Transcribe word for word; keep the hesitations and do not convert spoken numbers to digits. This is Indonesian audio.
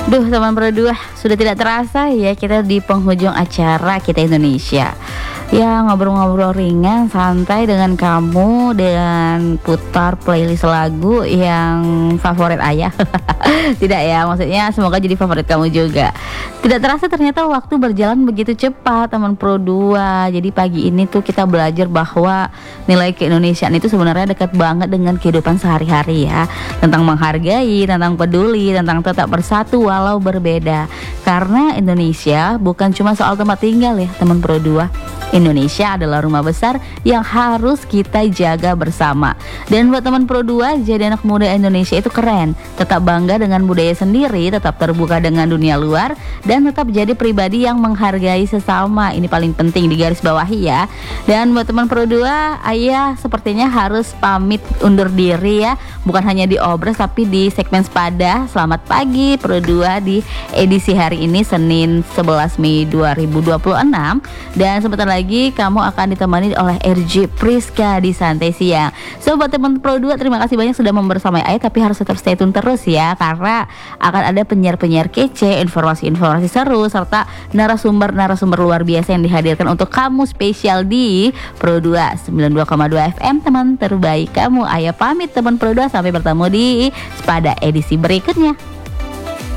Duh teman berdua, sudah tidak terasa ya kita di penghujung acara Kita Indonesia. Ya ngobrol-ngobrol ringan, santai dengan kamu, dengan putar playlist lagu yang favorit ayah. Tidak ya, maksudnya semoga jadi favorit kamu juga. Tidak terasa ternyata waktu berjalan begitu cepat teman Pro dua. Jadi pagi ini tuh kita belajar bahwa nilai keindonesiaan itu sebenarnya dekat banget dengan kehidupan sehari-hari ya. Tentang menghargai, tentang peduli, tentang tetap bersatu walau berbeda. Karena Indonesia bukan cuma soal tempat tinggal ya teman Pro dua. Indonesia adalah rumah besar yang harus kita jaga bersama. Dan buat teman Pro dua, jadi anak muda Indonesia itu keren. Tetap bangga dengan budaya sendiri, tetap terbuka dengan dunia luar, dan tetap jadi pribadi yang menghargai sesama. Ini paling penting digaris bawahi ya. Dan buat teman Pro dua, ayah sepertinya harus pamit undur diri ya. Bukan hanya di Obras tapi di segmen Sepada. Selamat pagi Pro dua di edisi hari ini Senin sebelas Mei dua ribu dua puluh enam. Dan sebentar lagi lagi kamu akan ditemani oleh R J Priska di Santai Siang. So buat teman Pro dua, terima kasih banyak sudah membersamai Ayah, tapi harus tetap stay tune terus ya, karena akan ada penyiar-penyiar kece, informasi-informasi seru, serta narasumber-narasumber luar biasa yang dihadirkan untuk kamu spesial di Pro dua sembilan puluh dua koma dua F M, teman terbaik kamu. Ayah pamit teman Pro dua, sampai bertemu di Sepada edisi berikutnya.